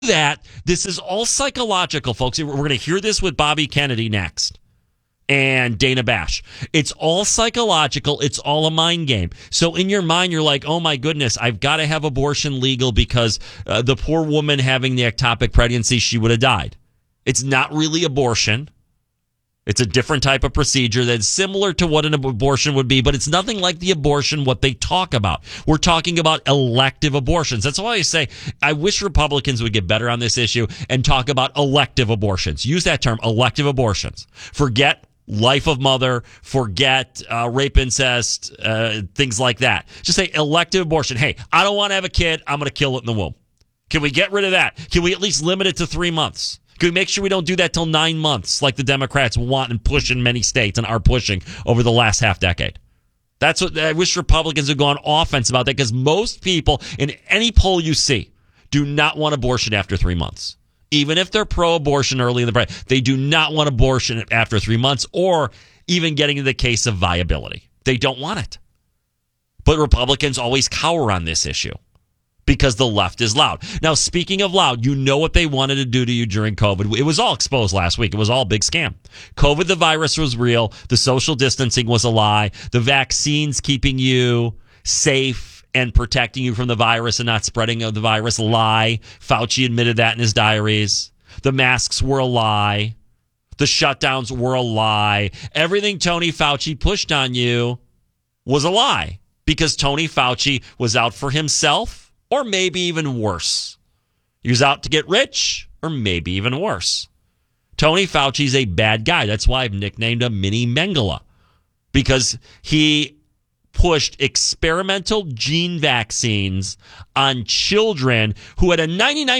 that this is all psychological, folks. We're going to hear this with Bobby Kennedy next and Dana Bash. It's all psychological. It's all a mind game. So in your mind, you're like, oh my goodness, I've got to have abortion legal because the poor woman having the ectopic pregnancy, she would have died. It's not really abortion. It's a different type of procedure that's similar to what an abortion would be, but it's nothing like the abortion what they talk about. We're talking about elective abortions. That's why I say I wish Republicans would get better on this issue and talk about elective abortions. Use that term, elective abortions. Forget life of mother, forget rape, incest, things like that. Just say elective abortion. Hey, I don't want to have a kid. I'm going to kill it in the womb. Can we get rid of that? Can we at least limit it to 3 months? Can we make sure we don't do that till 9 months like the Democrats want and push in many states and are pushing over the last half decade? That's what I wish Republicans would go on offense about that, because most people in any poll you see do not want abortion after 3 months. Even if they're pro-abortion early in the pregnancy, they do not want abortion after 3 months or even getting to the case of viability. They don't want it. But Republicans always cower on this issue because the left is loud. Now, speaking of loud, you know what they wanted to do to you during COVID. It was all exposed last week. It was all a big scam. COVID, the virus, was real. The social distancing was a lie. The vaccines keeping you safe and protecting you from the virus and not spreading of the virus, lie. Fauci admitted that in his diaries. The masks were a lie. The shutdowns were a lie. Everything Tony Fauci pushed on you was a lie because Tony Fauci was out for himself. Or maybe even worse. He was out to get rich, or maybe even worse. Tony Fauci's a bad guy. That's why I've nicknamed him Mini Mengele. Because he pushed experimental gene vaccines on children who had a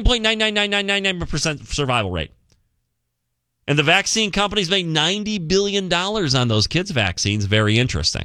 99.99999% survival rate. And the vaccine companies made $90 billion on those kids' vaccines. Very interesting.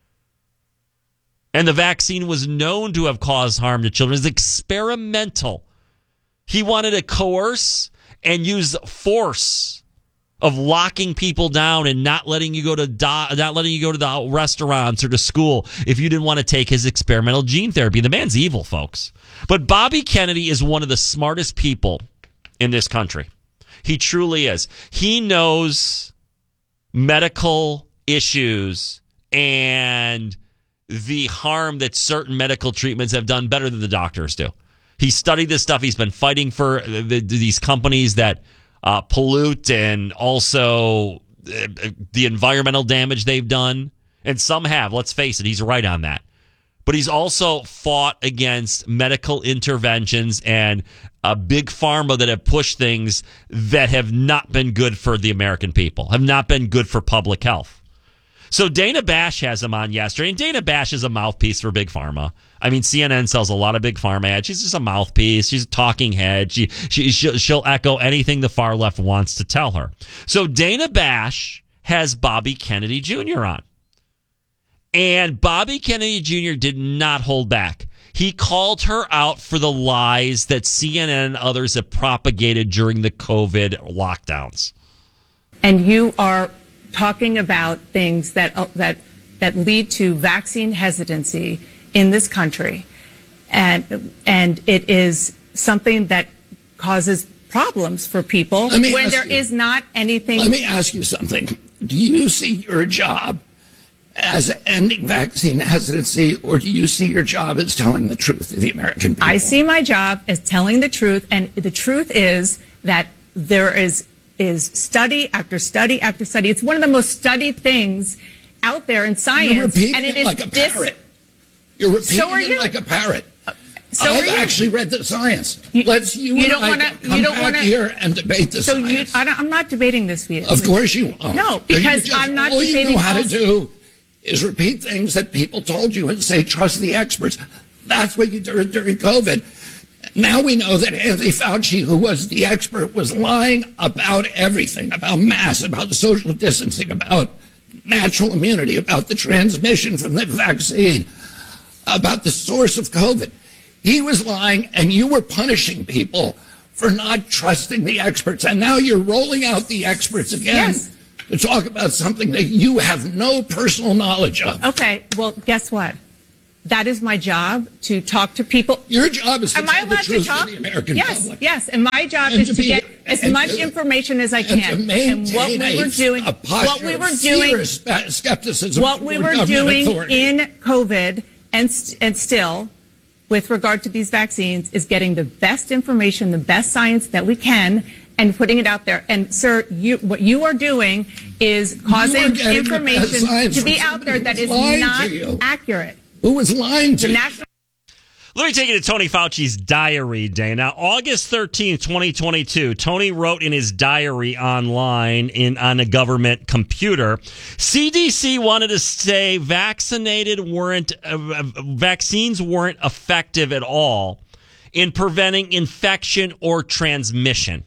And the vaccine was known to have caused harm to children. It's experimental. He wanted to coerce and use force of locking people down and not letting you go to the restaurants or to school if you didn't want to take his experimental gene therapy. The man's evil, folks. But Bobby Kennedy is one of the smartest people in this country. He truly is. He knows medical issues and the harm that certain medical treatments have done better than the doctors do. He studied this stuff. He's been fighting for these companies that pollute and also the environmental damage they've done. And some have. Let's face it, he's right on that. But he's also fought against medical interventions and big pharma that have pushed things that have not been good for the American people, have not been good for public health. So Dana Bash has him on yesterday, and Dana Bash is a mouthpiece for Big Pharma. I mean, CNN sells a lot of Big Pharma ads. She's just a mouthpiece. She's a talking head. She'll echo anything the far left wants to tell her. So Dana Bash has Bobby Kennedy Jr. on. And Bobby Kennedy Jr. did not hold back. He called her out for the lies that CNN and others have propagated during the COVID lockdowns. And you are talking about things that lead to vaccine hesitancy in this country, and it is something that causes problems for people when there is not anything. Let me ask you something. Do you see your job as ending vaccine hesitancy, or do you see your job as telling the truth to the American people? I see my job as telling the truth, and the truth is that there is study after study after study. It's one of the most studied things out there in science. You're repeating and it like a parrot. You're repeating it like a parrot. I've actually read the science. Let's come back here and debate the science. I'm not debating this with you. Of course you are. No, because I'm not debating. All you know how to do is repeat things that people told you and say, trust the experts. That's what you did during COVID. Now we know that Anthony Fauci, who was the expert, was lying about everything, about masks, about social distancing, about natural immunity, about the transmission from the vaccine, about the source of COVID. He was lying, and you were punishing people for not trusting the experts. And now you're rolling out the experts again to talk about something that you have no personal knowledge of. Okay, well, guess what? that is my job, to talk to people. Your job is to Am I tell the allowed to truth talk? to the American Yes, public. yes. And my job And is to to be- get as and much to- information as I And to can. And maintain what we were doing, a posture what we were of doing, fierce skepticism what we toward were government doing authority. in COVID and still with regard to these vaccines is getting the best information, the best science that we can, and putting it out there. And sir, what you are doing is causing getting the best information science to be from out there that is somebody who's lying not to you. accurate. Who was lying to The you? national Let me take you to Tony Fauci's diary, Dana. August 13th, 2022, Tony wrote in his diary online on a government computer, CDC wanted to say vaccines weren't effective at all in preventing infection or transmission.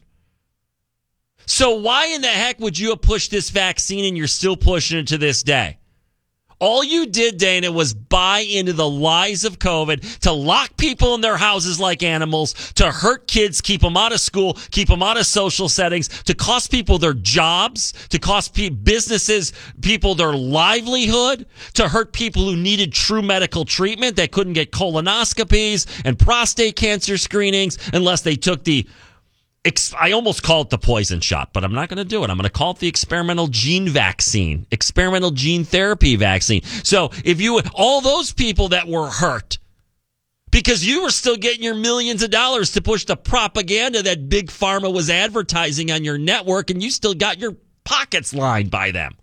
So why in the heck would you have pushed this vaccine and you're still pushing it to this day? All you did, Dana, was buy into the lies of COVID, to lock people in their houses like animals, to hurt kids, keep them out of school, keep them out of social settings, to cost people their jobs, to cost businesses, people their livelihood, to hurt people who needed true medical treatment that couldn't get colonoscopies and prostate cancer screenings unless they took the I almost call it the poison shot, but I'm not going to do it. I'm going to call it the experimental gene vaccine, experimental gene therapy vaccine. So if all those people that were hurt because you were still getting your millions of dollars to push the propaganda that Big Pharma was advertising on your network, and you still got your pockets lined by them.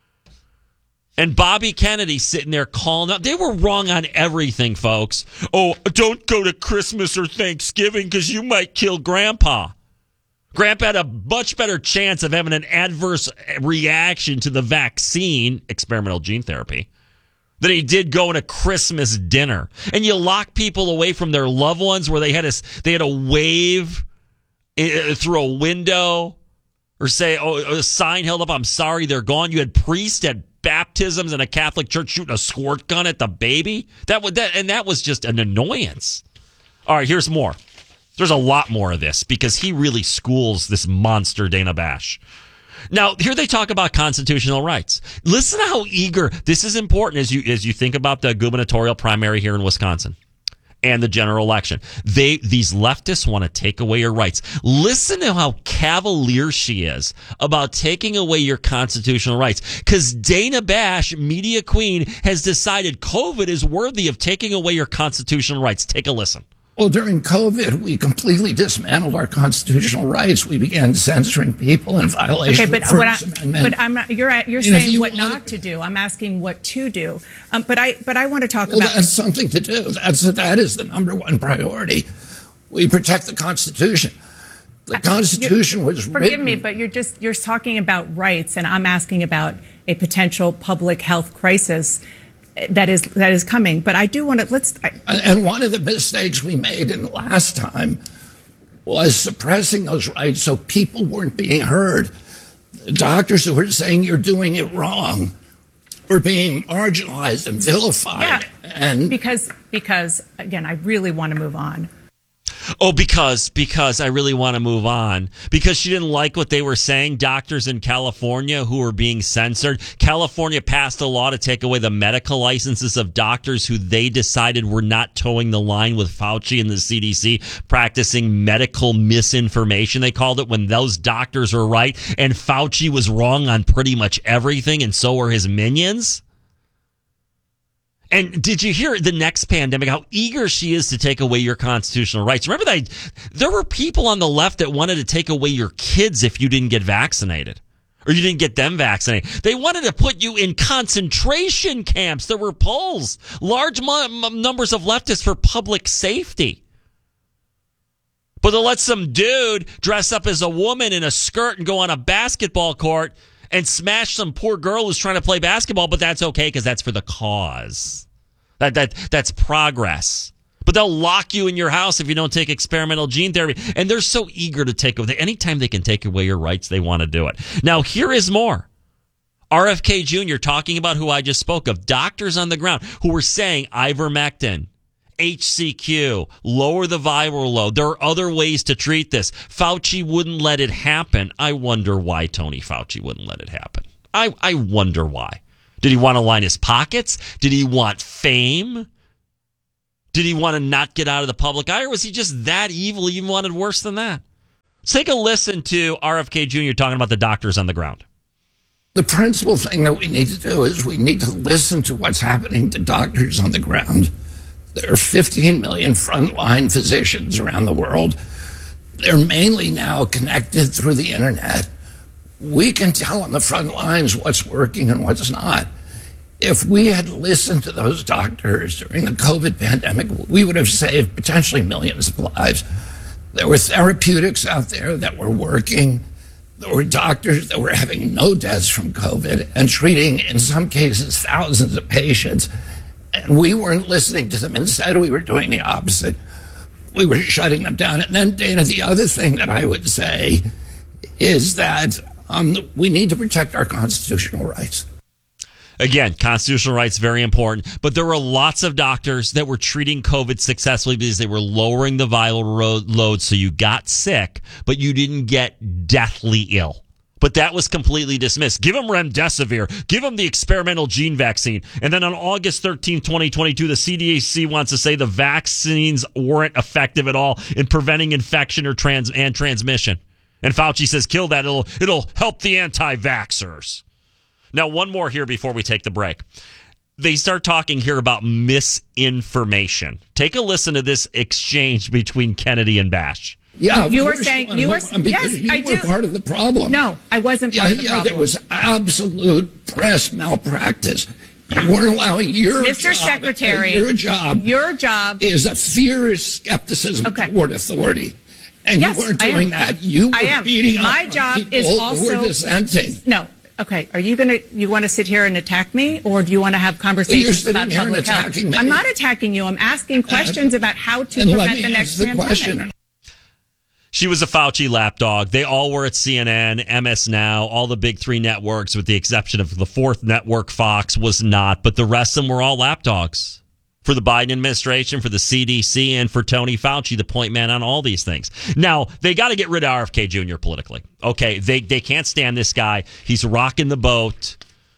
And Bobby Kennedy sitting there calling out. They were wrong on everything, folks. Oh, don't go to Christmas or Thanksgiving because you might kill Grandpa. Grandpa had a much better chance of having an adverse reaction to the vaccine, experimental gene therapy, than he did going to Christmas dinner. And you lock people away from their loved ones where they had to wave through a window or say, a sign held up, "I'm sorry, they're gone." You had priests at baptisms in a Catholic church shooting a squirt gun at the baby. That was just an annoyance. All right, here's more. There's a lot more of this because he really schools this monster Dana Bash. Now, here they talk about constitutional rights. Listen to how eager this is important as you think about the gubernatorial primary here in Wisconsin and the general election. These leftists want to take away your rights. Listen to how cavalier she is about taking away your constitutional rights. Because Dana Bash, media queen, has decided COVID is worthy of taking away your constitutional rights. Take a listen. Well, during COVID, we completely dismantled our constitutional rights. We began censoring people in violation of the First Amendment. But I'm not, you're saying what not to do. I'm asking what to do. But I want to talk about. That's something to do. That is the number one priority. We protect the Constitution. The Constitution was written. Forgive me, but you're talking about rights, and I'm asking about a potential public health crisis that is coming. But I do want to And one of the mistakes we made in the last time was suppressing those rights so people weren't being heard. The doctors who were saying you're doing it wrong were being marginalized and vilified. Yeah, and because again, I really want to move on. Oh, because I really want to move on. Because she didn't like what they were saying, doctors in California who were being censored. California passed a law to take away the medical licenses of doctors who they decided were not towing the line with Fauci and the CDC, practicing medical misinformation, they called it, when those doctors were right and Fauci was wrong on pretty much everything, and so were his minions. And did you hear the next pandemic, how eager she is to take away your constitutional rights? Remember that there were people on the left that wanted to take away your kids if you didn't get vaccinated or you didn't get them vaccinated. They wanted to put you in concentration camps. There were polls, large numbers of leftists for public safety. But to let some dude dress up as a woman in a skirt and go on a basketball court and smash some poor girl who's trying to play basketball, but that's okay because that's for the cause. That's progress. But they'll lock you in your house if you don't take experimental gene therapy. And they're so eager to take away. Anytime they can take away your rights, they want to do it. Now, here is more. RFK Jr. talking about who I just spoke of. Doctors on the ground who were saying ivermectin, HCQ, lower the viral load. There are other ways to treat this. Fauci wouldn't let it happen. I wonder why Tony Fauci wouldn't let it happen. I wonder why. Did he want to line his pockets? Did he want fame? Did he want to not get out of the public eye, or was he just that evil he even wanted worse than that? Let's take a listen to RFK Jr. talking about the doctors on the ground. The principal thing that we need to do is we need to listen to what's happening to doctors on the ground. There are 15 million frontline physicians around the world. They're mainly now connected through the internet. We can tell on the front lines what's working and what's not. If we had listened to those doctors during the COVID pandemic, we would have saved potentially millions of lives. There were therapeutics out there that were working. There were doctors that were having no deaths from COVID and treating, in some cases, thousands of patients. And we weren't listening to them. Instead, we were doing the opposite. We were shutting them down. And then, Dana, the other thing that I would say is that we need to protect our constitutional rights. Again, constitutional rights, very important. But there were lots of doctors that were treating COVID successfully because they were lowering the viral load so you got sick, but you didn't get deathly ill. But that was completely dismissed. Give them remdesivir. Give them the experimental gene vaccine. And then on August 13, 2022, the CDC wants to say the vaccines weren't effective at all in preventing infection or transmission. And Fauci says, kill that. It'll help the anti-vaxxers. Now, one more here before we take the break. They start talking here about misinformation. Take a listen to this exchange between Kennedy and Bash. Yeah, you were saying you were. Yes, I do. Part of the problem. No, I wasn't part of the problem. There was absolute press malpractice. You weren't allowing Mr. Secretary. Your job is a fierce skepticism toward authority. And yes, you weren't doing that. You were beating up my job people is also who were dissenting. No. Okay. Are you want to sit here and attack me, or do you want to have conversations about public health? I'm not attacking you. I'm asking questions about how to prevent the next pandemic. She was a Fauci lapdog. They all were at CNN, MS Now, all the big three networks, with the exception of the fourth network, Fox, was not. But the rest of them were all lapdogs for the Biden administration, for the CDC, and for Tony Fauci, the point man on all these things. Now, they got to get rid of RFK Jr. politically. Okay, they can't stand this guy. He's rocking the boat.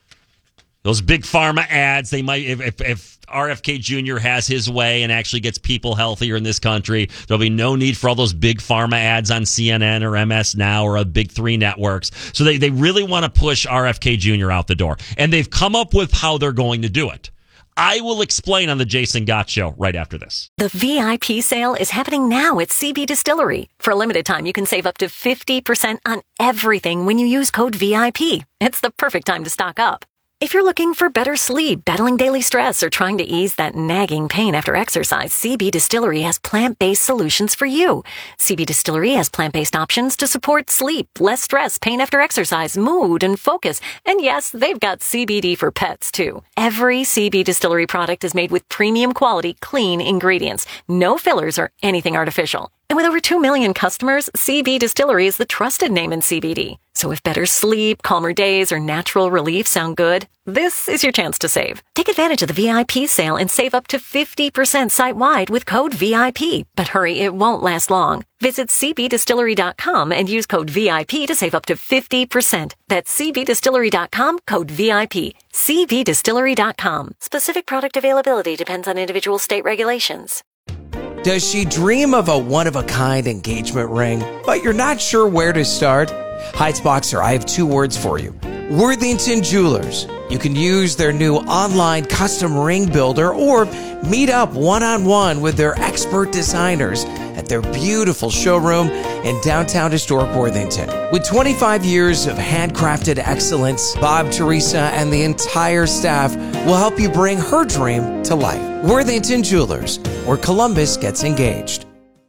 Those big pharma ads, they might, if RFK Jr. has his way and actually gets people healthier in this country, there'll be no need for all those big pharma ads on CNN or MS Now or big three networks. So they really want to push RFK Jr. out the door. And they've come up with how they're going to do it. I will explain on the Jason Gott Show right after this. The VIP sale is happening now at CB Distillery. For a limited time, you can save up to 50% on everything when you use code VIP. It's the perfect time to stock up. If you're looking for better sleep, battling daily stress, or trying to ease that nagging pain after exercise, CB Distillery has plant-based solutions for you. CB Distillery has plant-based options to support sleep, less stress, pain after exercise, mood, and focus. And yes, they've got CBD for pets, too. Every CB Distillery product is made with premium quality, clean ingredients. No fillers or anything artificial. And with over 2 million customers, CB Distillery is the trusted name in CBD. So if better sleep, calmer days, or natural relief sound good, this is your chance to save. Take advantage of the VIP sale and save up to 50% site-wide with code VIP. But hurry, it won't last long. Visit cbdistillery.com and use code VIP to save up to 50%. That's cbdistillery.com, code VIP. cbdistillery.com. Specific product availability depends on individual state regulations. Does she dream of a one-of-a-kind engagement ring, but you're not sure where to start? Heights Boxer, I have 2 words for you. Worthington Jewelers. You can use their new online custom ring builder or meet up one-on-one with their expert designers at their beautiful showroom in downtown historic Worthington. With 25 years of handcrafted excellence, Bob, Teresa, and the entire staff will help you bring her dream to life. Worthington Jewelers, where Columbus gets engaged.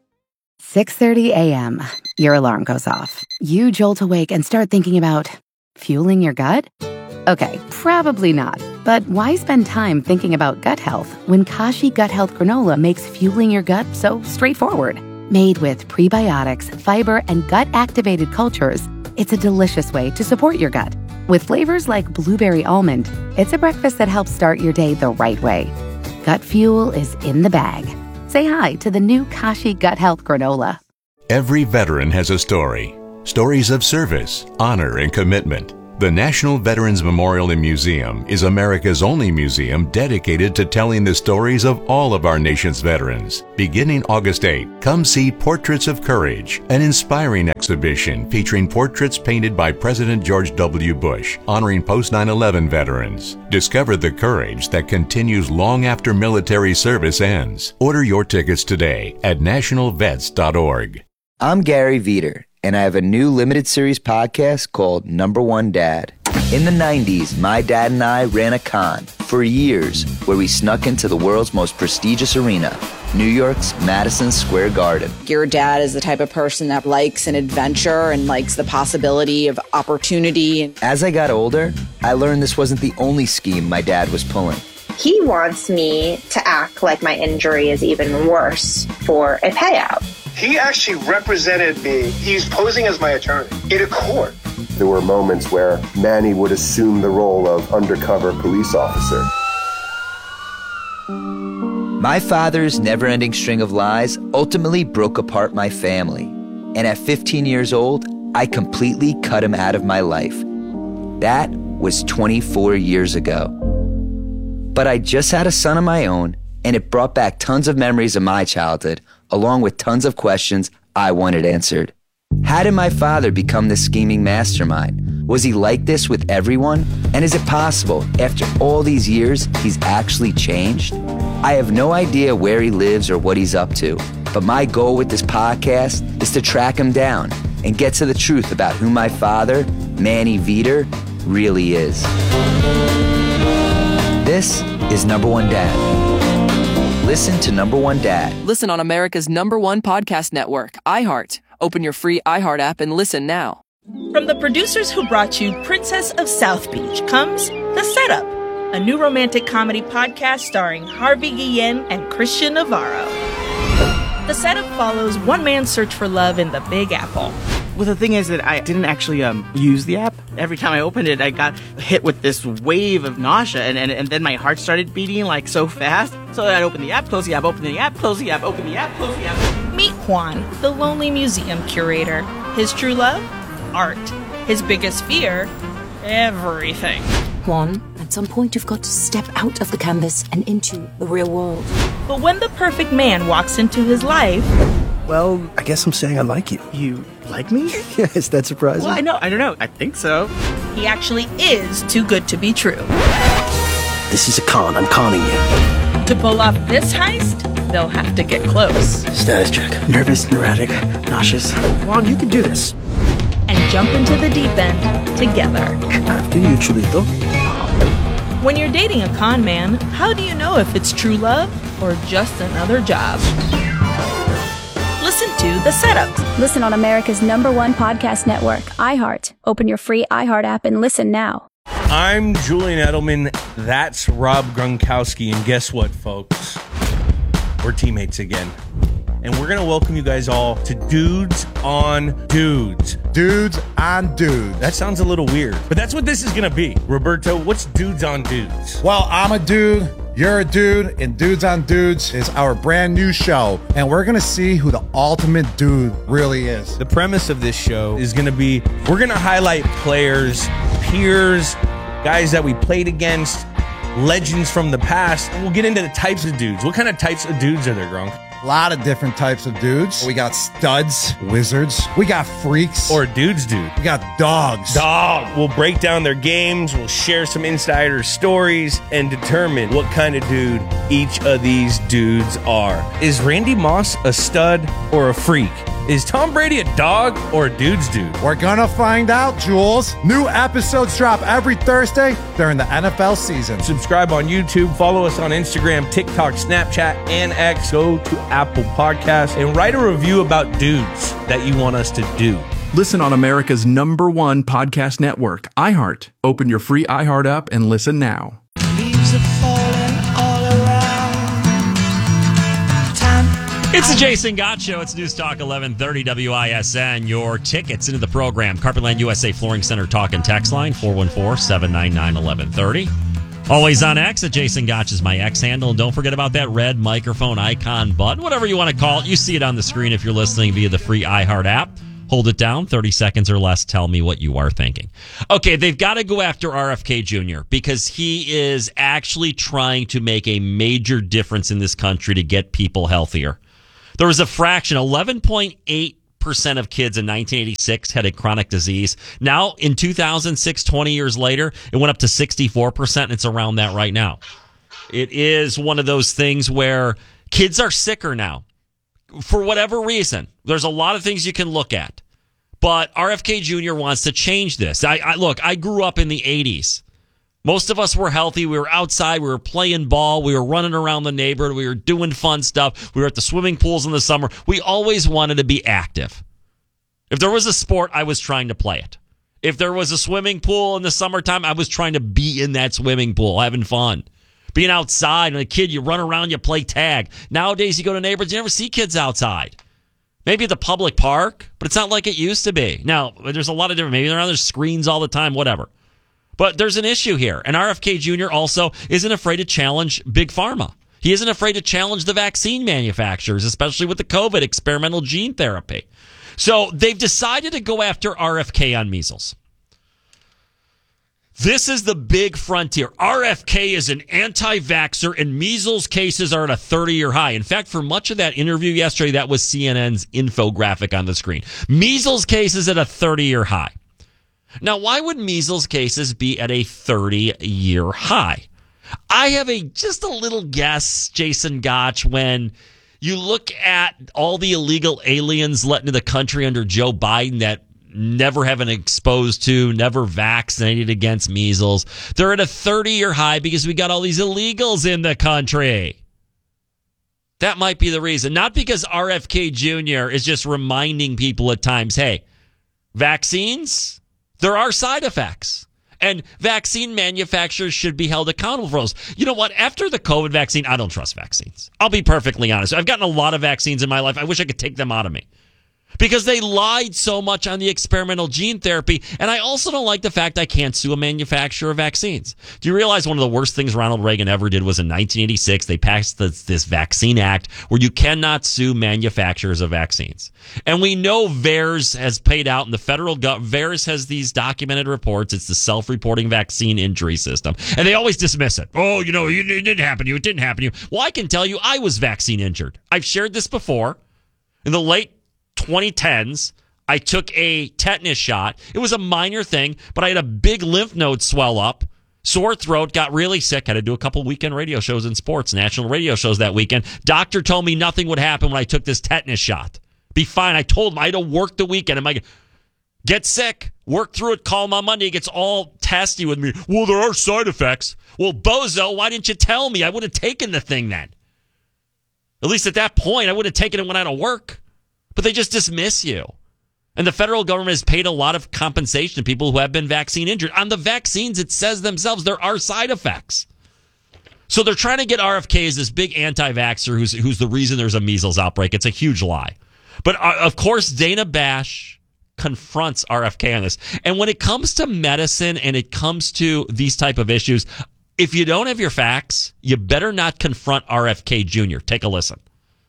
6:30 a.m. Your alarm goes off. You jolt awake and start thinking about fueling your gut? Okay, probably not. But why spend time thinking about gut health when Kashi Gut Health Granola makes fueling your gut so straightforward? Made with prebiotics, fiber, and gut-activated cultures, it's a delicious way to support your gut. With flavors like blueberry almond, it's a breakfast that helps start your day the right way. Gut fuel is in the bag. Say hi to the new Kashi Gut Health Granola. Every veteran has a story. Stories of service, honor, and commitment. The National Veterans Memorial and Museum is America's only museum dedicated to telling the stories of all of our nation's veterans. Beginning August 8, come see Portraits of Courage, an inspiring exhibition featuring portraits painted by President George W. Bush, honoring post-9/11 veterans. Discover the courage that continues long after military service ends. Order your tickets today at nationalvets.org. I'm Gary Veter, and I have a new limited series podcast called Number One Dad. In the 90s, my dad and I ran a con for years where we snuck into the world's most prestigious arena, New York's Madison Square Garden. Your dad is the type of person that likes an adventure and likes the possibility of opportunity. As I got older, I learned this wasn't the only scheme my dad was pulling. He wants me to act like my injury is even worse for a payout. He actually represented me. He's posing as my attorney in a court. There were moments where Manny would assume the role of undercover police officer. My father's never-ending string of lies ultimately broke apart my family. And at 15 years old, I completely cut him out of my life. That was 24 years ago. But I just had a son of my own, and it brought back tons of memories of my childhood, along with tons of questions I wanted answered. How did my father become this scheming mastermind? Was he like this with everyone? And is it possible, after all these years, he's actually changed? I have no idea where he lives or what he's up to, but my goal with this podcast is to track him down and get to the truth about who my father, Manny Veter, really is. This is Number One Dad. Listen to Number One Dad. Listen on America's #1 podcast network, iHeart. Open your free iHeart app and listen now. From the producers who brought you Princess of South Beach comes The Setup, a new romantic comedy podcast starring Harvey Guillen and Christian Navarro. The Setup follows one man's search for love in the Big Apple. Well, the thing is that I didn't actually use the app. Every time I opened it, I got hit with this wave of nausea, and then my heart started beating like so fast. So I'd open the app, close the app, open the app, close the app, open the app, close the app. Meet Juan, the lonely museum curator. His true love? Art. His biggest fear? Everything. Juan, at some point you've got to step out of the canvas and into the real world. But when the perfect man walks into his life... Well, I guess I'm saying I like you. You like me? Yeah, is that surprising? Well, I don't know. I think so. He actually is too good to be true. This is a con. I'm conning you. To pull off this heist, they'll have to get close. Status check. Nervous, neurotic, nauseous. Juan, you can do this. And jump into the deep end together. After you, Chulito. When you're dating a con man, how do you know if it's true love or just another job? Listen to The Setup. Listen on America's #1 podcast network, iHeart. Open your free iHeart app and listen now. I'm Julian Edelman. That's Rob Gronkowski. And guess what, folks? We're teammates again. And we're going to welcome you guys all to Dudes on Dudes. Dudes on Dudes. That sounds a little weird, but that's what this is going to be. Roberto, what's Dudes on Dudes? Well, I'm a dude. You're a dude, and Dudes on Dudes is our brand new show, and we're going to see who the ultimate dude really is. The premise of this show is going to be, we're going to highlight players, peers, guys that we played against, legends from the past, and we'll get into the types of dudes. What kind of types of dudes are there, Gronk? A lot of different types of dudes. We got studs, wizards. We got freaks. Or dudes. We got dogs. We'll break down their games. We'll share some insider stories and determine what kind of dude each of these dudes are. Is Randy Moss a stud or a freak? Is Tom Brady a dog or a dude's dude? We're gonna find out, Jules. New episodes drop every Thursday during the NFL season. Subscribe on YouTube, follow us on Instagram, TikTok, Snapchat, and X. Go to Apple Podcasts and write a review about dudes that you want us to do. Listen on America's #1 podcast network, iHeart. Open your free iHeart app and listen now. Leaves are falling all around. It's the Jason Gott Show. It's News Talk 1130 WISN. Your tickets into the program. Carpetland USA Flooring Center talk and text line 414-799-1130. Always on X at Jason Gotch is my X handle. And don't forget about that red microphone icon button, whatever you want to call it. You see it on the screen if you're listening via the free iHeart app. Hold it down, 30 seconds or less. Tell me what you are thinking. Okay, they've got to go after RFK Jr. because he is actually trying to make a major difference in this country to get people healthier. There was a fraction, 11.8% of kids in 1986 had a chronic disease. Now, in 2006, 20 years later, it went up to 64%, and it's around that right now. It is one of those things where kids are sicker now. For whatever reason, there's a lot of things you can look at. But RFK Jr. wants to change this. I grew up in the 80s. Most of us were healthy. We were outside. We were playing ball. We were running around the neighborhood. We were doing fun stuff. We were at the swimming pools in the summer. We always wanted to be active. If there was a sport, I was trying to play it. If there was a swimming pool in the summertime, I was trying to be in that swimming pool, having fun. Being outside, and a kid, you run around, you play tag. Nowadays, you go to neighborhoods, you never see kids outside. Maybe at the public park, but it's not like it used to be. Now, there's a lot of different, maybe there are other screens all the time, whatever. But there's an issue here. And RFK Jr. also isn't afraid to challenge Big Pharma. He isn't afraid to challenge the vaccine manufacturers, especially with the COVID experimental gene therapy. So they've decided to go after RFK on measles. This is the big frontier. RFK is an anti-vaxxer, and measles cases are at a 30-year high. In fact, for much of that interview yesterday, that was CNN's infographic on the screen. Measles cases at a 30-year high. Now, why would measles cases be at a 30-year high? I have just a little guess, Jason Gotch, when you look at all the illegal aliens let into the country under Joe Biden that never have been exposed to, never vaccinated against measles. They're at a 30-year high because we got all these illegals in the country. That might be the reason. Not because RFK Jr. is just reminding people at times, hey, vaccines, there are side effects. And vaccine manufacturers should be held accountable for those. You know what? After the COVID vaccine, I don't trust vaccines. I'll be perfectly honest. I've gotten a lot of vaccines in my life. I wish I could take them out of me. Because they lied so much on the experimental gene therapy. And I also don't like the fact I can't sue a manufacturer of vaccines. Do you realize one of the worst things Ronald Reagan ever did was in 1986, they passed this Vaccine Act where you cannot sue manufacturers of vaccines. And we know VAERS has paid out, and the federal government, VAERS has these documented reports. It's the self-reporting vaccine injury system. And they always dismiss it. Oh, it didn't happen to you. It didn't happen to you. Well, I can tell you I was vaccine injured. I've shared this before. In the late 2010s, I took a tetanus shot. It was a minor thing, but I had a big lymph node swell up, sore throat, got really sick, had to do a couple weekend radio shows in sports, national radio shows that weekend. Doctor told me nothing would happen when I took this tetanus shot. Be fine. I told him I had to work the weekend. I'm like, get sick, work through it, call him on Monday. He gets all testy with me. Well, there are side effects. Well, bozo, why didn't you tell me? I would have taken the thing then. At least at that point, I would have taken it when I had to work. But they just dismiss you. And the federal government has paid a lot of compensation to people who have been vaccine injured. On the vaccines, it says themselves there are side effects. So they're trying to get RFK as this big anti-vaxxer who's the reason there's a measles outbreak. It's a huge lie. But of course, Dana Bash confronts RFK on this. And when it comes to medicine and it comes to these type of issues, if you don't have your facts, you better not confront RFK Jr. Take a listen.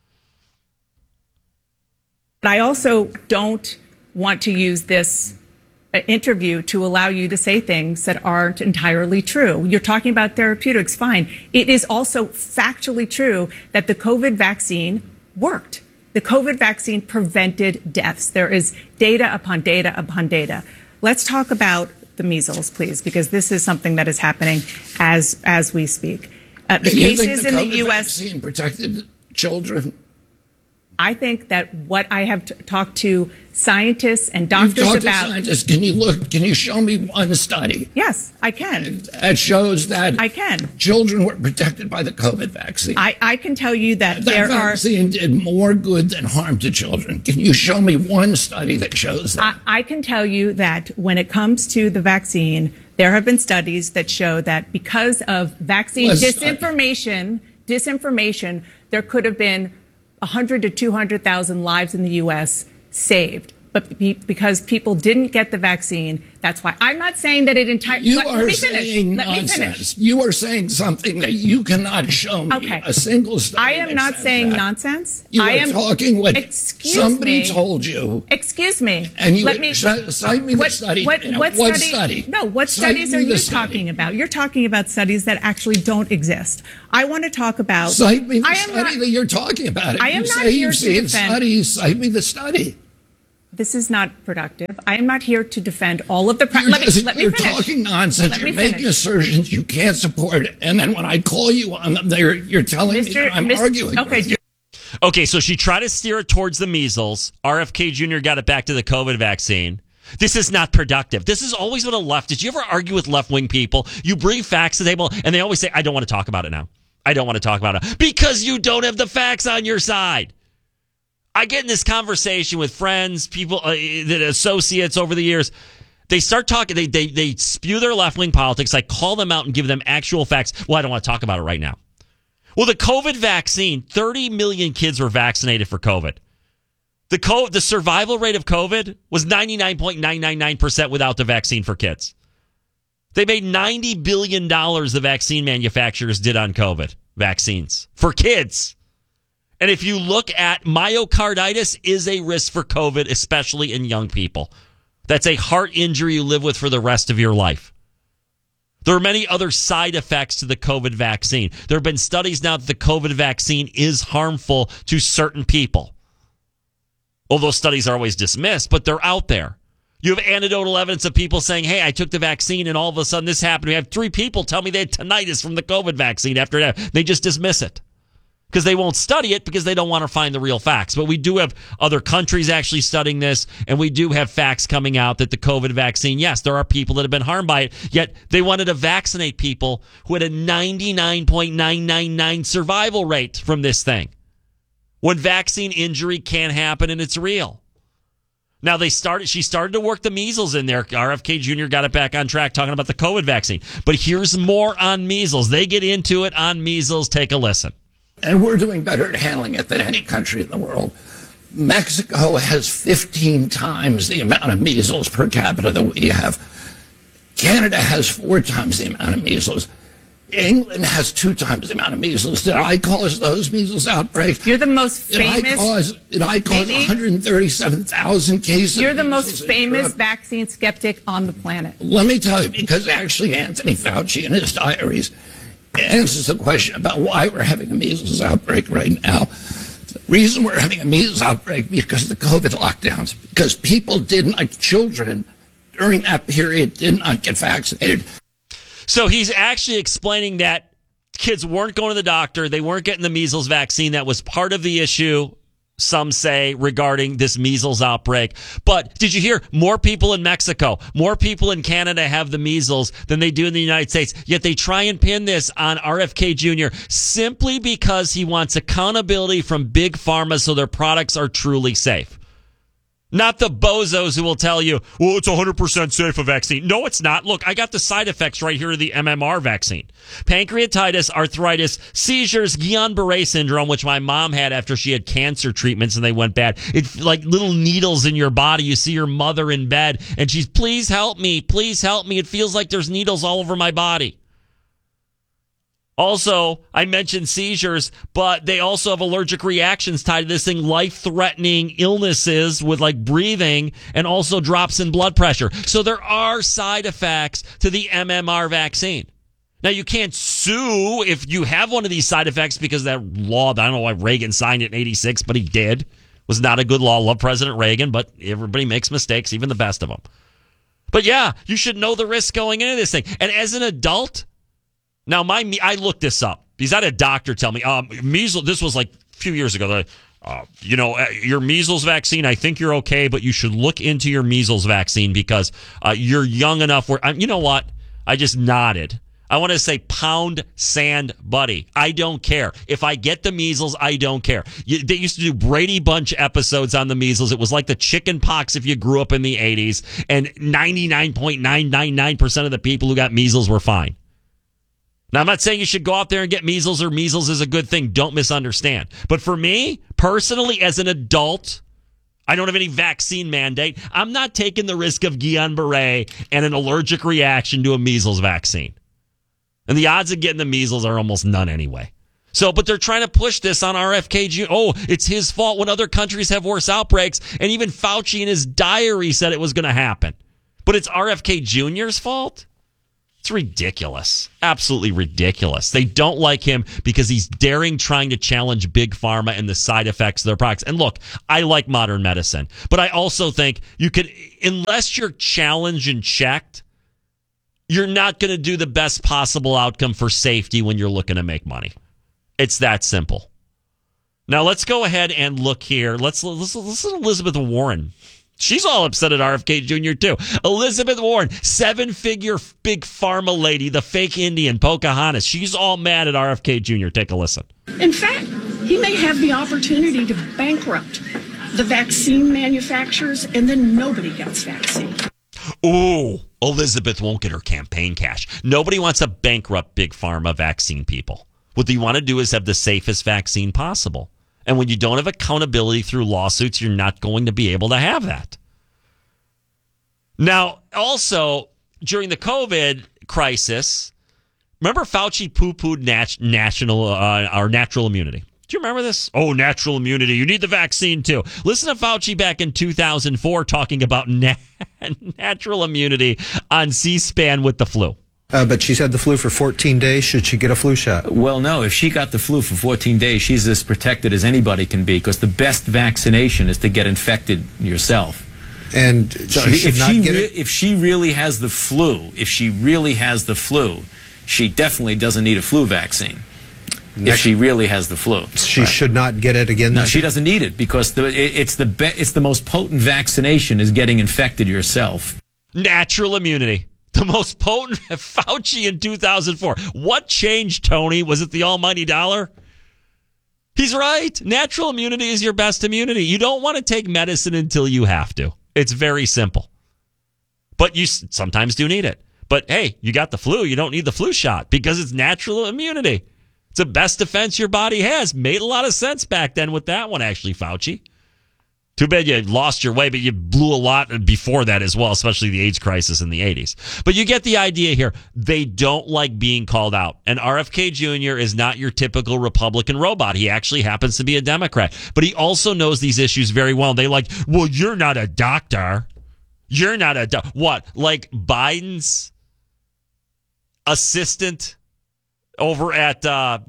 But I also don't want to use this interview to allow you to say things that aren't entirely true. You're talking about therapeutics, fine. It is also factually true that the COVID vaccine worked. The COVID vaccine prevented deaths. There is data upon data upon data. Let's talk about the measles, please, because this is something that is happening as we speak. The cases in the U.S. vaccine protected children. I think that what I have talked to scientists and doctors about. Scientists. Can you show me one study? Yes, I can. That shows that I can. Children were protected by the COVID vaccine. I can tell you that that vaccine did more good than harm to children. Can you show me one study that shows that? I can tell you that when it comes to the vaccine, there have been studies that show that because of vaccine disinformation, there could have been 100 to 200,000 lives in the U.S. saved. but because people didn't get the vaccine, that's why. I'm not saying that it entirely. You are saying nonsense. You are saying something that you cannot show me a single study. I am not saying nonsense. You I are am talking what somebody me. told you. Excuse me. And you Let me cite me the study. What study? No, what Cite studies me are the you study. talking about? You're talking about studies that actually don't exist. I want to talk about. Cite me the study that you're talking about. I am you not say here you've to seen defend. studies. Cite me the study. This is not productive. I am not here to defend all of the. Let me You're finish. talking nonsense. Let You're me making finish. assertions you can't support, and then when I call you on them, you're telling me that I'm arguing. Okay. with you. Okay, so she tried to steer it towards the measles. RFK Jr. got it back to the COVID vaccine. This is not productive. This is always what a left. Did you ever argue with left-wing people? You bring facts to the table, and they always say, I don't want to talk about it now. I don't want to talk about it. Because you don't have the facts on your side. I get in this conversation with friends, people, associates over the years. They start talking, they spew their left-wing politics. I call them out and give them actual facts. Well, I don't want to talk about it right now. Well, the COVID vaccine, 30 million kids were vaccinated for COVID. The survival rate of COVID was 99.999% without the vaccine for kids. They made $90 billion the vaccine manufacturers did on COVID vaccines for kids. And if you look at myocarditis is a risk for COVID, especially in young people. That's a heart injury you live with for the rest of your life. There are many other side effects to the COVID vaccine. There have been studies now that the COVID vaccine is harmful to certain people. Well, those studies are always dismissed, but they're out there. You have anecdotal evidence of people saying, hey, I took the vaccine and all of a sudden this happened. We have 3 people tell me they had tinnitus from the COVID vaccine after that. They just dismiss it because they won't study it because they don't want to find the real facts. But we do have other countries actually studying this, and we do have facts coming out that the COVID vaccine, yes, there are people that have been harmed by it, yet they wanted to vaccinate people who had a 99.999 survival rate from this thing. When vaccine injury can happen and it's real. Now she started to work the measles in there. RFK Jr. got it back on track talking about the COVID vaccine. But here's more on measles. They get into it on measles. Take a listen. And we're doing better at handling it than any country in the world. Mexico has 15 times the amount of measles per capita that we have. Canada has 4 times the amount of measles. England has 2 times the amount of measles. Did I cause those measles outbreaks? You're the most famous. Did I cause 137,000 cases? You're the most famous vaccine skeptic on the planet. Let me tell you, because actually Anthony Fauci in his diaries answers the question about why we're having a measles outbreak right now. The reason we're having a measles outbreak because of the COVID lockdowns, because people children during that period did not get vaccinated. So he's actually explaining that kids weren't going to the doctor. They weren't getting the measles vaccine. That was part of the issue, some say, regarding this measles outbreak. But did you hear more people in Mexico, more people in Canada have the measles than they do in the United States? Yet they try and pin this on RFK Jr. simply because he wants accountability from big pharma so their products are truly safe. Not the bozos who will tell you, well, it's 100% safe a vaccine. No, it's not. Look, I got the side effects right here of the MMR vaccine. Pancreatitis, arthritis, seizures, Guillain-Barré syndrome, which my mom had after she had cancer treatments and they went bad. It's like little needles in your body. You see your mother in bed and she's, please help me. Please help me. It feels like there's needles all over my body. Also, I mentioned seizures, but they also have allergic reactions tied to this thing, life-threatening illnesses with like breathing and also drops in blood pressure. So there are side effects to the MMR vaccine. Now, you can't sue if you have one of these side effects because that law, I don't know why Reagan signed it in 86, but he did. It was not a good law. Love President Reagan, but everybody makes mistakes, even the best of them. But yeah, you should know the risks going into this thing. And as an adult, now, I looked this up because I had a doctor tell me, measles, this was like a few years ago, your measles vaccine, I think you're okay, but you should look into your measles vaccine because you're young enough where, you know what? I just nodded. I want to say pound sand, buddy. I don't care. If I get the measles, I don't care. They used to do Brady Bunch episodes on the measles. It was like the chicken pox if you grew up in the 80s, and 99.999% of the people who got measles were fine. Now, I'm not saying you should go out there and get measles or measles is a good thing. Don't misunderstand. But for me, personally, as an adult, I don't have any vaccine mandate. I'm not taking the risk of Guillain-Barré and an allergic reaction to a measles vaccine. And the odds of getting the measles are almost none anyway. So, but they're trying to push this on RFK Jr. Oh, it's his fault when other countries have worse outbreaks. And even Fauci in his diary said it was going to happen. But it's RFK Jr.'s fault? It's ridiculous. Absolutely ridiculous. They don't like him because he's trying to challenge Big Pharma and the side effects of their products. And look, I like modern medicine, but I also think you could, unless you're challenged and checked, you're not going to do the best possible outcome for safety when you're looking to make money. It's that simple. Now let's go ahead and look here. Let's listen to Elizabeth Warren. She's all upset at RFK Jr. too. Elizabeth Warren, 7-figure Big Pharma lady, the fake Indian, Pocahontas. She's all mad at RFK Jr. Take a listen. In fact, he may have the opportunity to bankrupt the vaccine manufacturers, and then nobody gets vaccine. Ooh, Elizabeth won't get her campaign cash. Nobody wants to bankrupt Big Pharma vaccine people. What you want to do is have the safest vaccine possible. And when you don't have accountability through lawsuits, you're not going to be able to have that. Now, also, during the COVID crisis, remember Fauci poo-pooed natural immunity. Do you remember this? Oh, natural immunity. You need the vaccine, too. Listen to Fauci back in 2004 talking about natural immunity on C-SPAN with the flu. But she's had the flu for 14 days. Should she get a flu shot? Well, no. If she got the flu for 14 days, she's as protected as anybody can be because the best vaccination is to get infected yourself. And so if she really has the flu, she definitely doesn't need a flu vaccine. If she really has the flu, she should not get it again. No, she doesn't need it because it's the most potent vaccination is getting infected yourself. Natural immunity. The most potent Fauci in 2004. What changed, Tony? Was it the almighty dollar? He's right. Natural immunity is your best immunity. You don't want to take medicine until you have to. It's very simple. But you sometimes do need it. But hey, you got the flu. You don't need the flu shot because it's natural immunity. It's the best defense your body has. Made a lot of sense back then with that one, actually, Fauci. Too bad you lost your way, but you blew a lot before that as well, especially the AIDS crisis in the 80s. But you get the idea here. They don't like being called out. And RFK Jr. is not your typical Republican robot. He actually happens to be a Democrat. But he also knows these issues very well. They like, well, you're not a doctor. You're not a doctor. What? Like Biden's assistant over at,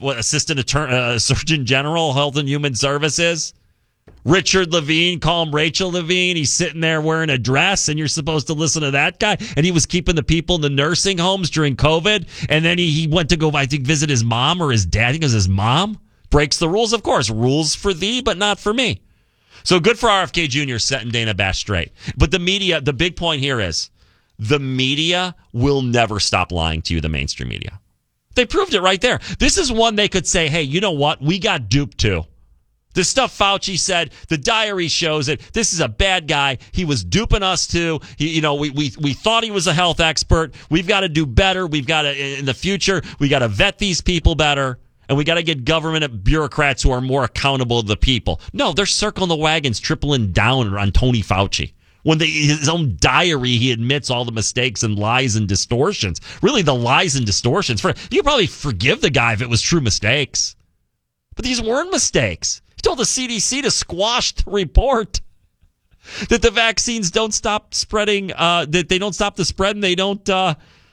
Surgeon General, Health and Human Services? Richard Levine, call him Rachel Levine. He's sitting there wearing a dress, and you're supposed to listen to that guy. And he was keeping the people in the nursing homes during COVID. And then he went to go, I think, visit his mom or his dad. I think it was his mom. Breaks the rules, of course. Rules for thee, but not for me. So good for RFK Jr. setting Dana Bash straight. But the media, the big point here is the media will never stop lying to you, the mainstream media. They proved it right there. This is one they could say, hey, you know what? We got duped too. The stuff Fauci said, the diary shows it. This is a bad guy. He was duping us too. We thought he was a health expert. We've got to do better. We've got to, in the future, we got to vet these people better. And we got to get government bureaucrats who are more accountable to the people. No, they're circling the wagons, tripling down on Tony Fauci. When his own diary, he admits all the mistakes and lies and distortions. Really, the lies and distortions. You could probably forgive the guy if it was true mistakes. But these weren't mistakes. He told the CDC to squash the report that the vaccines don't stop spreading, that they don't stop the spread, and the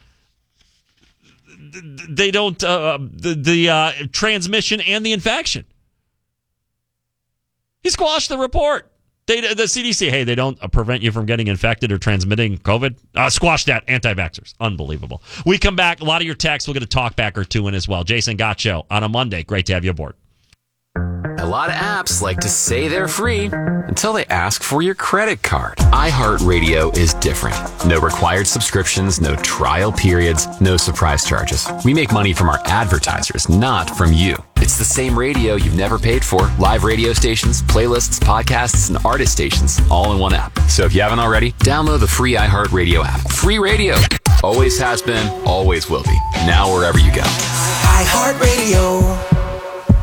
transmission and the infection. He squashed the report. The CDC, hey, they don't prevent you from getting infected or transmitting COVID. Squash that, anti-vaxxers. Unbelievable. We come back, a lot of your texts. We'll get a talk back or two in as well. Jason Gott Show on a Monday. Great to have you aboard. A lot of apps like to say they're free until they ask for your credit card. iHeartRadio is different. No required subscriptions, no trial periods, no surprise charges. We make money from our advertisers, not from you. It's the same radio you've never paid for. Live radio stations, playlists, podcasts, and artist stations all in one app. So if you haven't already, download the free iHeartRadio app. Free radio. Always has been, always will be. Now wherever you go. iHeartRadio.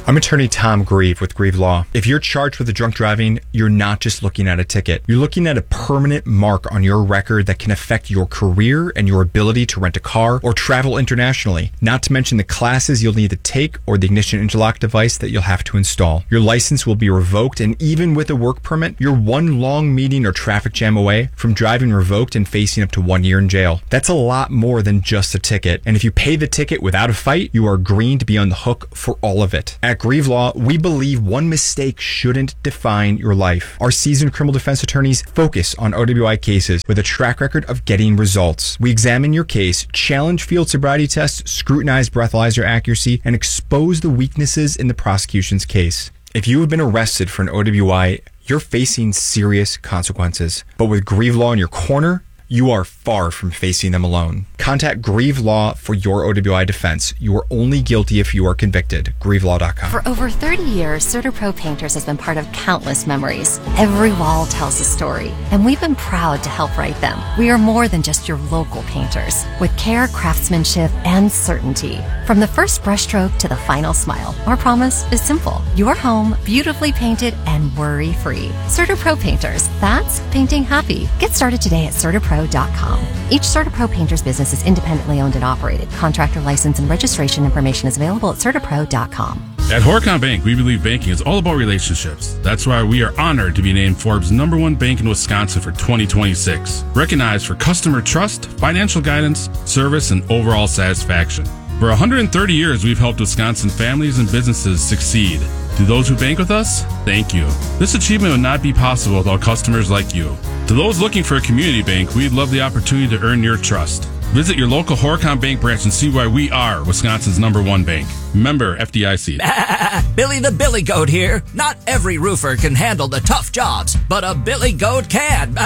I'm attorney Tom Grieve with Grieve Law. If you're charged with drunk driving, you're not just looking at a ticket. You're looking at a permanent mark on your record that can affect your career and your ability to rent a car or travel internationally. Not to mention the classes you'll need to take or the ignition interlock device that you'll have to install. Your license will be revoked, and even with a work permit, you're one long meeting or traffic jam away from driving revoked and facing up to 1 year in jail. That's a lot more than just a ticket. And if you pay the ticket without a fight, you are agreeing to be on the hook for all of it. At Grieve Law, we believe one mistake shouldn't define your life. Our seasoned criminal defense attorneys focus on OWI cases with a track record of getting results. We examine your case, challenge field sobriety tests, scrutinize breathalyzer accuracy, and expose the weaknesses in the prosecution's case. If you have been arrested for an OWI, you're facing serious consequences. But with Grieve Law in your corner, you are far from facing them alone. Contact Grieve Law for your OWI defense. You are only guilty if you are convicted. GrieveLaw.com. For over 30 years, CertaPro Painters has been part of countless memories. Every wall tells a story, and we've been proud to help write them. We are more than just your local painters, with care, craftsmanship, and certainty. From the first brushstroke to the final smile, our promise is simple. Your home, beautifully painted and worry-free. CertaPro Painters, that's painting happy. Get started today at CertaPro.com. Each CertaPro Painters business is independently owned and operated. Contractor license and registration information is available at CertaPro.com. At Horicon Bank, we believe banking is all about relationships. That's why we are honored to be named Forbes' #1 bank in Wisconsin for 2026. Recognized for customer trust, financial guidance, service, and overall satisfaction. For 130 years, we've helped Wisconsin families and businesses succeed. To those who bank with us, thank you. This achievement would not be possible without customers like you. To those looking for a community bank, we'd love the opportunity to earn your trust. Visit your local Horicon Bank branch and see why we are Wisconsin's #1 bank. Member FDIC. Billy the Billy Goat here. Not every roofer can handle the tough jobs, but a Billy Goat can.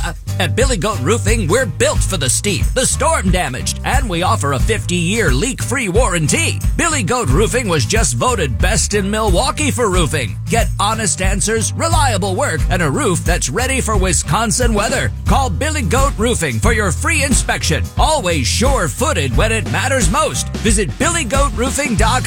At Billy Goat Roofing, we're built for the steep, the storm damaged, and we offer a 50-year leak-free warranty. Billy Goat Roofing was just voted best in Milwaukee for roofing. Get honest answers, reliable work, and a roof that's ready for Wisconsin weather. Call Billy Goat Roofing for your free inspection. Always sure-footed when it matters most. Visit BillyGoatRoofing.com.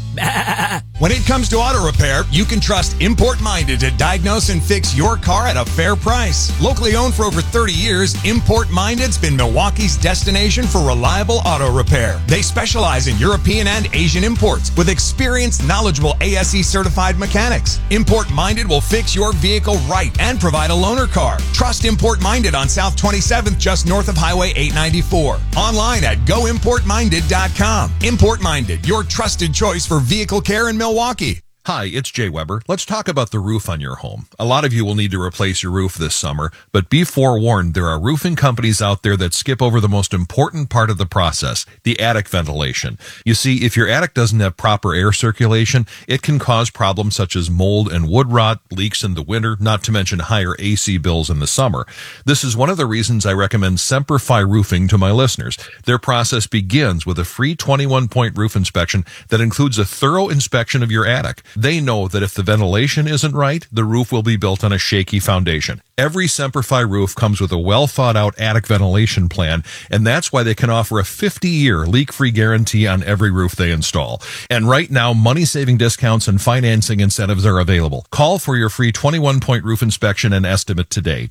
When it comes to auto repair, you can trust Import Minded to diagnose and fix your car at a fair price. Locally owned for over 30 years, Import Minded's been Milwaukee's destination for reliable auto repair. They specialize in European and Asian imports with experienced, knowledgeable ASE certified mechanics. Import Minded will fix your vehicle right and provide a loaner car. Trust Import Minded on South 27th, just north of Highway 894. Online at goimportminded.com. Import Minded, your trusted choice for vehicle care in Milwaukee. Hi, it's Jay Weber. Let's talk about the roof on your home. A lot of you will need to replace your roof this summer, but be forewarned, there are roofing companies out there that skip over the most important part of the process, the attic ventilation. You see, if your attic doesn't have proper air circulation, it can cause problems such as mold and wood rot, leaks in the winter, not to mention higher AC bills in the summer. This is one of the reasons I recommend Semperfi Roofing to my listeners. Their process begins with a free 21-point roof inspection that includes a thorough inspection of your attic. They know that if the ventilation isn't right, the roof will be built on a shaky foundation. Every Semperfi roof comes with a well-thought-out attic ventilation plan, and that's why they can offer a 50-year leak-free guarantee on every roof they install. And right now, money-saving discounts and financing incentives are available. Call for your free 21-point roof inspection and estimate today,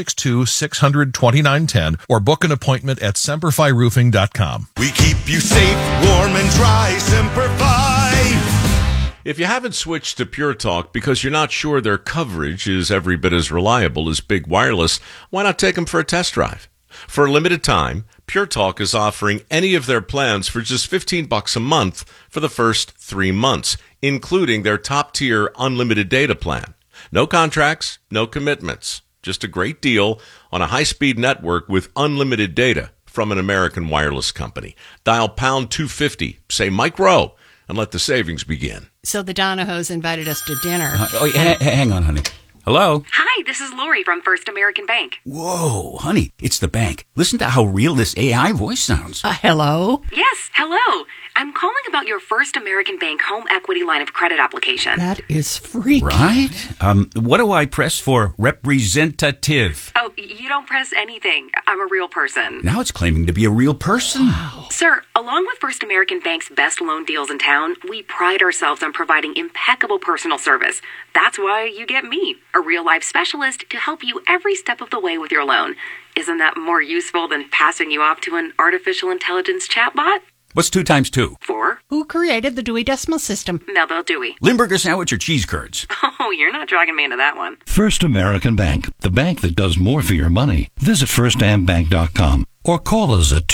262-600-2910, or book an appointment at SemperfiRoofing.com. We keep you safe, warm, and dry, Semperfi. If you haven't switched to Pure Talk because you're not sure their coverage is every bit as reliable as Big Wireless, why not take them for a test drive? For a limited time, Pure Talk is offering any of their plans for just $15 a month for the first 3 months, including their top-tier unlimited data plan. No contracts, no commitments, just a great deal on a high-speed network with unlimited data from an American wireless company. Dial pound 250, say Mike Rowe, and let the savings begin. So the Donahos invited us to dinner. Hang on, honey. Hello? Hi, this is Lori from First American Bank. Whoa, honey, it's the bank. Listen to how real this AI voice sounds. Hello? Yes, hello. I'm calling about your First American Bank home equity line of credit application. That is freaky. Right? What do I press for representative? Oh, you don't press anything. I'm a real person. Now it's claiming to be a real person. Wow. Sir, along with First American Bank's best loan deals in town, we pride ourselves on providing impeccable personal service. That's why you get me, a real-life specialist, to help you every step of the way with your loan. Isn't that more useful than passing you off to an artificial intelligence chatbot? What's 2 times 2? 4. Who created the Dewey Decimal System? Melville Dewey. Limburger sandwich or cheese curds? Oh, you're not dragging me into that one. First American Bank, the bank that does more for your money. Visit firstambank.com or call us at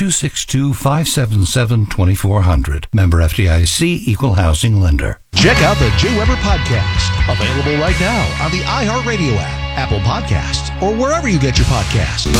262-577-2400. Member FDIC, Equal Housing Lender. Check out the Jay Weber Podcast, available right now on the iHeartRadio app, Apple Podcasts, or wherever you get your podcasts.